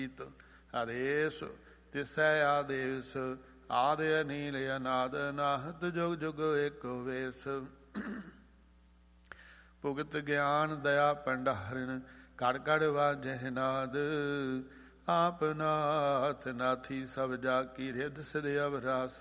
ਹਰੇਸ਼ ਤਿਸੈ ਆਦੇਸ ਆਦਿ ਅਨੀਲ ਅਨਾਦ ਨਾਹਤ ਜੁਗ ਜੁਗ ਏਕੋ ਵੇਸ। ਭੁਗਤ ਗਿਆਨ ਦਇਆ ਭੰਡਾਰਨ ਕੜ ਕੜ ਵਾਜਹਿ ਨਾਦ ਆਪ ਨਾਥ ਨਾਥੀ ਸਭ ਜਾ ਕੀ ਰਿਧ ਸਿਧ ਅਵਰਾਸ।